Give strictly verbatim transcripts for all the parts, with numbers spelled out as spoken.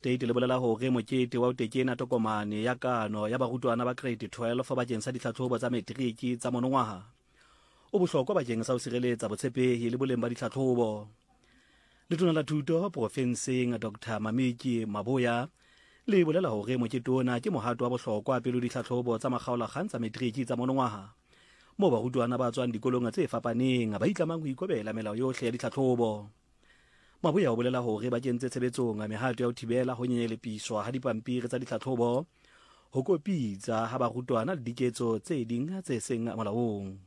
State le bolela hore mokete wa ho tekena tokomane ya kano ya barutwana ba grade twelve bakeng sa ditlhatlhobo tsa matriki tsa monongwaha o bohlokwa bakeng sa ho sireletsa botshepehi le boleng ba ditlhatlhobo. Letona la thuto profenseng Doctor Mameki Maboya le bolela hore mokete ona ke mohato wa bohlokwa pele ditlhatlhobo tsa makgaolakgang tsa matriki tsa monongwaha mo barutwana ba tswang dikolong tse fapaneng ba itlamang ho ikobela melao yohle ya ditlhatlhobo. Maboya o bolela hore ba kentse tshebetsong mehato ya ho thibela ho nyenyelepiswa ha dipampiri tsa ditlhatlhobo ho kopitsa ha barutwana le diketso tse ding tse seng molaong.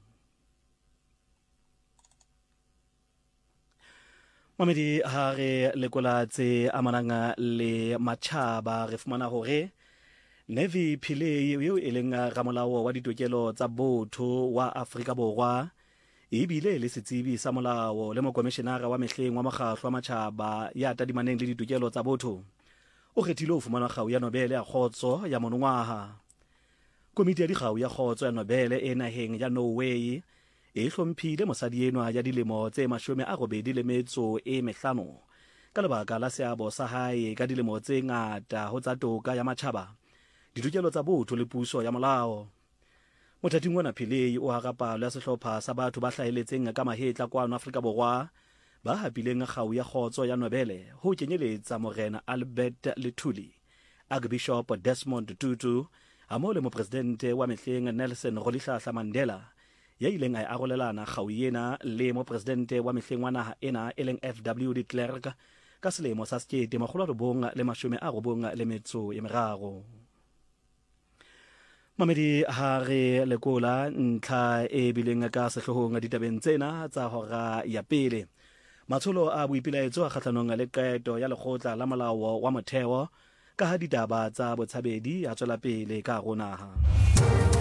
Mamedi ha re lekola tse amanang le matjhaba re fumana hore Nevi Pillay eo e leng ramolao wa ditokelo tsa botho wa Afrika Borwa ebile le setsebi sa molao le mokomishenara wa mehleng wa mokgatlo wa matjhaba ya tadimaneng le ditokelo tsa botho o kgethile ho fumana kgau ya Nobel ya kgotso ya monongwaha. Komiti ya dikgau ya kgotso ya Nobel e naheng ya Norway e hlomphile mosadi enwa ya dilemo tse mashome a robedi le metso e mehlano ka lebaka la seabo sa hae ka dilemo tse ngata ho tsa toka ya matjhaba, ditokelo tsa botho le puso ya molao. Mothating ona Pillay o hara palo ya sehlopha sa batho ba hlaheletseng ka mahetla kwano Afrika Borwa ba hapileng kgau ya kgotso ya Nobel ho kenyeletsa morena Albert Luthuli, Archbishop Desmond Tutu hammoho le mopresidente wa mehleng Nelson Rolihlahla Mandela ya ileng a arolelana kgau ena le mopresidente wa mehleng wa naha ena e leng F W de Klerk ka selemo sa sekete makgolo a robong le mashome a robong le metso e meraro. Mamedi ha re lekola ntlha e bileng ka sehlohong ditabeng tsena tsa hora ya pele. Matsholo a boipilaetso a kgahlanong le qeto ya lekgotla la molao wa motheo ka ha ditaba tsa botshabedi a tswela pele ka hara naha.